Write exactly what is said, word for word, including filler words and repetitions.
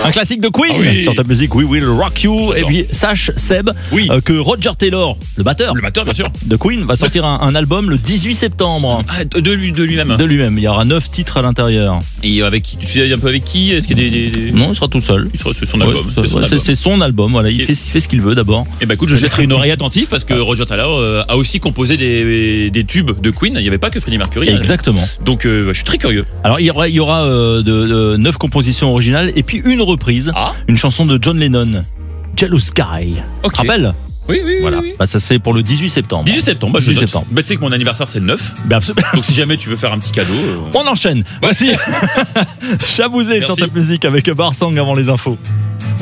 Un classique de Queen Ah oui. sur ta musique We Will Rock You. J'adore. Et puis sache Seb Oui. euh, que Roger Taylor, le batteur Le batteur, bien sûr. de Queen, va sortir un, un album le dix-huit septembre. Ah, de lui, de lui-même. De lui-même, il y aura neuf titres à l'intérieur. Et avec qui? Tu sais un peu avec qui? Est-ce qu'il y a des, des... Non, il sera tout seul. Il sera- C'est son Ouais, album. c'est c'est son ouais, album. c'est- c'est son album, voilà, il Et- fait, il fait ce qu'il veut d'abord. Eh ben écoute, je jetterai une oreille attentive parce que Roger Taylor euh, a aussi composé des, des tubes de Queen. Il n'y avait pas que Freddie Mercury. Exactement. Donc euh, je suis très curieux. Alors il y aura, il y aura euh, de, de neuf compositions originales et puis une reprise, Ah, une chanson de John Lennon, Jealous Guy. ok. Tu te rappelles? Oui, oui, oui. Voilà, oui. bah, ça c'est pour le dix-huit septembre. dix-huit septembre, bah, je dix-huit note. septembre. Bah, tu sais que mon anniversaire c'est le neuf. Ben, absolument. Donc si jamais tu veux faire un petit cadeau. euh, On enchaîne. Voici Chabouzé sur Merci. ta musique avec Barsang avant les infos.